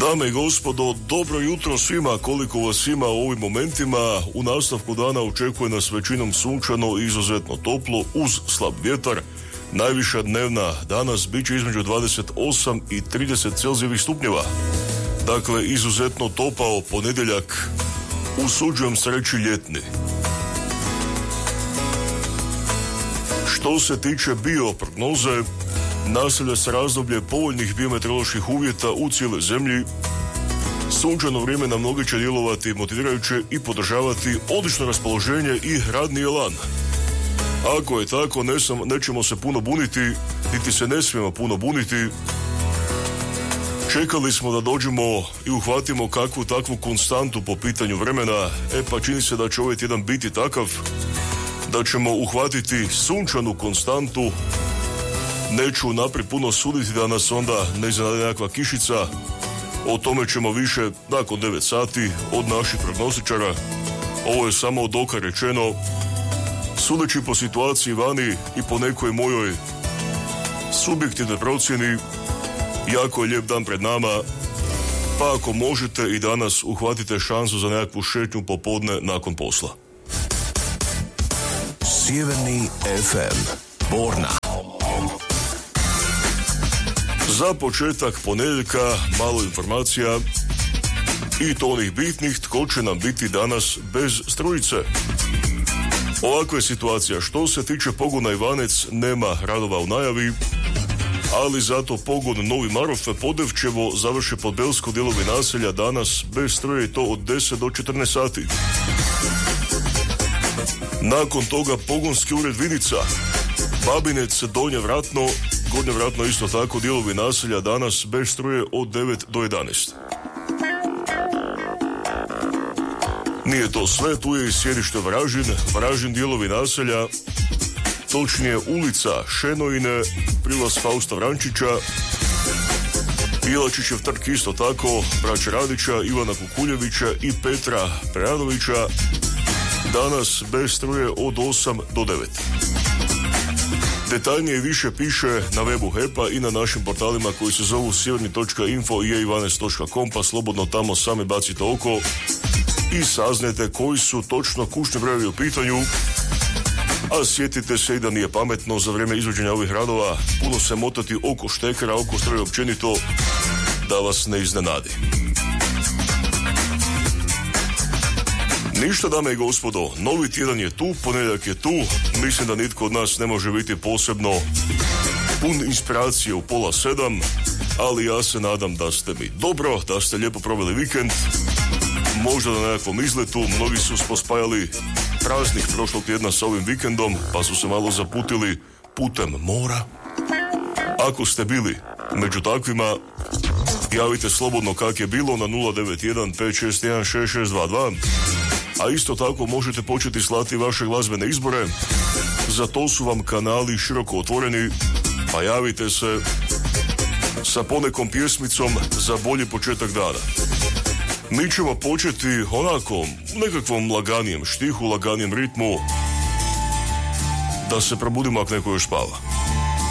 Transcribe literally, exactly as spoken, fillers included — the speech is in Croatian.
Dame i gospodo, dobro jutro svima, koliko vas ima u ovim momentima. U nastavku dana očekuje nas većinom sunčano i izuzetno toplo uz slab vjetar. Najviša dnevna danas bit će između dvadeset osam i trideset celzijevih stupnjeva. Dakle, izuzetno topao ponedjeljak, usuđujem se reći ljetni. Što se tiče bioprognoze, nastavlja se razdoblje povoljnih biometeoroloških uvjeta u cijeloj zemlji. Sunčano vrijeme na mnoge će djelovati motivirajuće i podržavati odlično raspoloženje i radni elan. Ako je tako, ne sam, nećemo se puno buniti, niti se ne smijemo puno buniti. Čekali smo da dođemo i uhvatimo kakvu takvu konstantu po pitanju vremena, e pa čini se da će ovaj tjedan biti takav, da ćemo uhvatiti sunčanu konstantu. Neću naprijed puno suditi da nas onda ne iznenadi nekakva kišica. O tome ćemo više nakon devet sati od naših prognostičara. Ovo je samo od oka rečeno. Sudeći po situaciji vani i po nekoj mojoj subjektivnoj procjeni, jako je lijep dan pred nama, pa ako možete i danas uhvatite šansu za nekakvu šetnju popodne nakon posla. Sjeverni ef em, Borna. Za početak ponedjeljka malo informacija i to onih bitnih, tko će nam biti danas bez strujice. Ovakva je situacija. Što se tiče pogona Ivanec, nema radova u najavi, ali zato pogon Novi Marof Podevčevo završe pod Belsko dijelovi naselja danas bez struje i to od deset do četrnaest sati. Nakon toga pogonski ured Vinica, Babinec, Donje Vratno, Gornje Vratno isto tako dijelovi naselja danas bez struje od devet do jedanaest. Nije to sve, tu je i sjedište Varaždin, Varaždin dijelovi naselja, točnije ulica Šenojine, prilaz Fausta Vrančića, Ilačićev trg isto tako, braće Radića, Ivana Kukuljevića i Petra Prejanovića, danas bez struje od osam do devet. Detaljnije više piše na webu H E P-a i na našim portalima koji se zovu sjeverni točka info i e ivanec točka com, pa slobodno tamo sami bacite oko i saznajte koji su točno kućni brojevi u pitanju. A sjetite se i da nije pametno za vrijeme izvođenja ovih radova puno se motati oko štekera, oko stroja općenito, da vas ne iznenadi. Ništa, dame i gospodo, novi tjedan je tu, ponedjeljak je tu, mislim da nitko od nas ne može biti posebno pun inspiracije u pola sedam, ali ja se nadam da ste mi dobro, da ste lijepo proveli vikend, možda na nekakvom izletu, mnogi su pospajali praznih prošlog tjedna sa ovim vikendom, pa su se malo zaputili putem mora. Ako ste bili među takvima, javite slobodno kak je bilo na nula devet jedan pet šest jedan šest šest dva dva. A isto tako možete početi slati vaše glazbene izbore. Za to su vam kanali široko otvoreni, pa javite se sa ponekom pjesmicom za bolji početak dana. Mi ćemo početi onako u nekakvom laganijem štihu, laganijem ritmu, da se probudimo ako neko još spava.